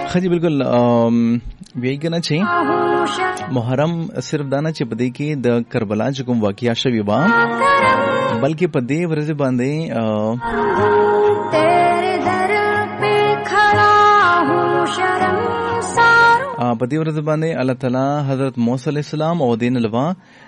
हाँ जी बिल्कुल यही कहना चाहिए मुहर्रम सिर्फ दाना चे पदे की द करबला चुकुम वाकिया शवी बा बल्कि पदे वरजे बांधे पदे वरजे बांधे अल्लाह ताला हजरत मूसा अलैहिस्सलाम और दिन लवा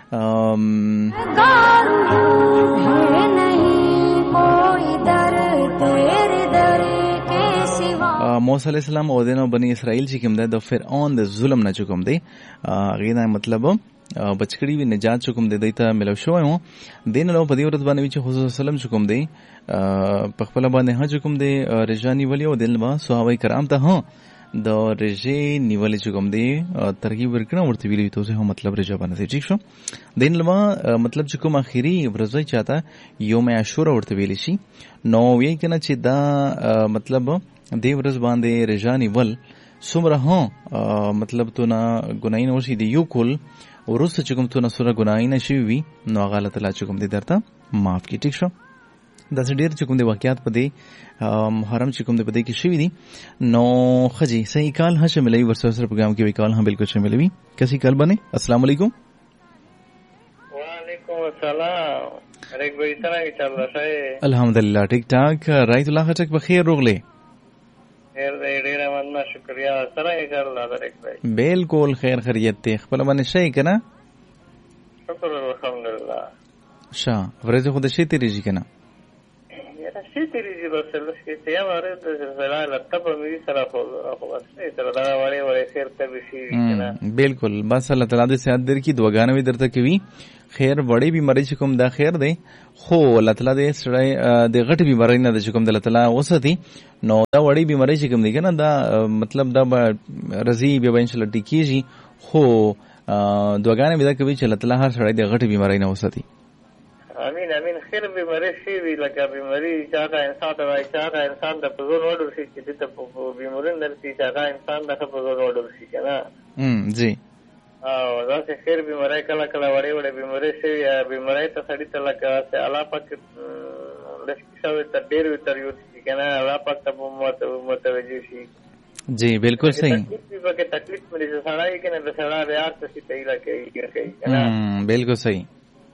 मूसा अलैहिस्सलाम और दिन बनी इसराइल जी किम द फिरऔन द जुल्म न चुकुम दे गीना मतलब बचकड़ी भी निजात चुकुम दे दैता मिलो शो हो दिन लो पदी औरत बाने विच हुजूर सल्लम चुकुम दे पखपला बाने हा चुकुम दे रिजानी वली और दिन बा सहाबा कराम ता हां द रिजे निवली चुकुम दे तरकीब वरकना उर्ती विली तो से हो मतलब रिजा बाने से ठीक शो दिन लवा मतलब चुकुम आखिरी वरजई चाहता यौम आशूरा उर्ती विली शी नो ये केना चिदा मतलब देवरज बांधे रिजानी वल सुमरा हो मतलब तो ना गुनाइन ओसी दी युकुल और उस चुकुम तो ना सुरा गुनाइन शिवी नो गलत ला चुकुम दे दरता माफ की ठीक शो दस डेर चुकुम दे वाकयात पदे मुहर्रम चुकुम दे पदे की शिवी दी नो खजी सही काल हश मिलई वर्सर प्रोग्राम की काल हां बिल्कुल मिलवी कैसी काल बने अस्सलाम वालेकुम वालेकुम अस्सलाम अरे कोई तरह की चल रहा है अल्हम्दुलिल्लाह ठीक ठाक राइतुल्लाह खटक बखैर रोगले शुक्रिया बिल्कुल खैर खैरियत ते खपल बने शय कना शुक्र अल्हम्दुलिल्लाह शा वरजे खुद शय तेरी जी कना यार शय तेरी जी बस उसके ते हमारे तो जरा तब मेरी तरफ हो बस इतना वाले खैर तब सी कना बिल्कुल बस अल्लाह ताला दे से दर की दुआगाना भी दर तक भी खैर बड़ी बीमारी चुकुम दा खैर दे खो अल्लाह ताला दे सड़ाई दे घट बीमारी ना दे चुकुम अल्लाह ताला ओसती नो दा बड़ी बीमारी चुकुम दी ना दा मतलब दा रजी बे इंशाल्लाह टिकी जी खो दुआगाना भी दा कभी चला ताला हर सड़ाई दे घट बीमारी ना ओसती आमीन आमीन खैर बीमारी सी भी लगा बीमारी चाहता इंसान दा पजोर ऑर्डर सी कि द बीमारी अंदर सी चाहता इंसान दा पजोर ऑर्डर सी ना जी वैसे खैर बीमारी कला कला बड़े बड़े बीमारी से बीमारी तो सड़ी तला का से अलापक लश्किशावे तडेर उतरियो ठीक है ना अलापक तब मतवजी सी जी बिल्कुल सही तकलीफ में से सड़ा है कि ना सड़ा यार तो सी तैला के है ना बिल्कुल सही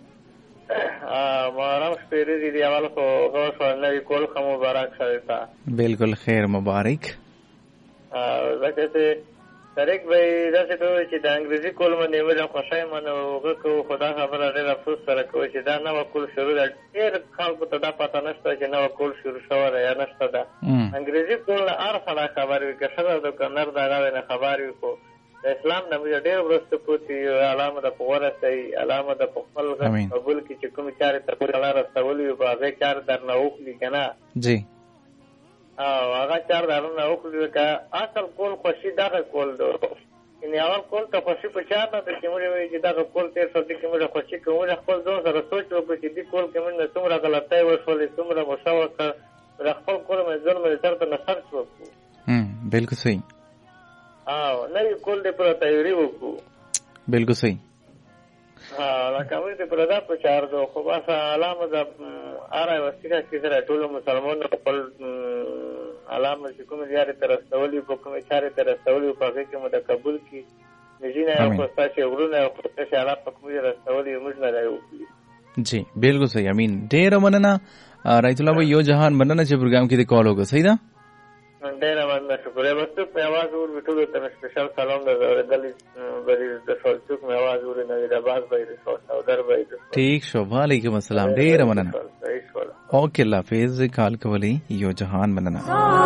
मुहर्रम स्पेरी दी अवल को रोश नबी कोल का मुबारक सदा बिल्कुल खैर मुबारक वैसे तरीक भाई जैसे तो چې د انګریزي کول باندې ولا خوشای منو کو خدا خبره ډېر افسوس سره کوي چې دا نو کول شروع ډېر خلکو ته دا پته نشته چې نو کول شروع شوی یا نشته دا انګریزي کول هر خلا خبر وي که شته د کنر دا نه خبر وي کو اسلام نه ډېر ورسته پوتي علامه د پوره سي علامه د خپل قبول کی چې کوم چاره ته الله رسول وي په هغه چار درنه وکړي کنه جی هغه چار درنه وکړي کا اصل کول خوشي دا کول دو ان اول کول ته خوشي په چار نه چې موږ وي چې دا کول تیر څه کې موږ خوشي کوو خپل ځو سره سوچ وکړو چې دې کول کې موږ څومره غلطه وشولې څومره مشاوره خپل کول مې ځل مې تر ته نصر وکړو بالکل صحیح نه کول دې پر تیاری وکړو بالکل صحیح لکه موږ دې پر دا په چار دو خو بس علامه د اره وسیله چې سره ټول مسلمانانو خپل علامه چې کوم زیاره تر رسولي په کوم چاره تر رسولي په هغه کې مده قبول کی نجینه او پسته ورونه او پسته علاوه په کوم رسولي موږ نه رايو जी बिल्कुल सही अमीन ढेर मनना राइतुल्लाह भाई यो जहान बनना चाहिए प्रोग्राम की कॉल होगा सही था ढेर मनना शुक्रिया बस तो आवाज और बिठो तो स्पेशल सलाम द गली बड़ी द सोचुक में आवाज और नजीराबाद भाई सौदर भाई ठीक शो वालेकुम अस्सलाम ढेर मनना ओके अल्लाह हाफिज काल कवली यो जहान बनना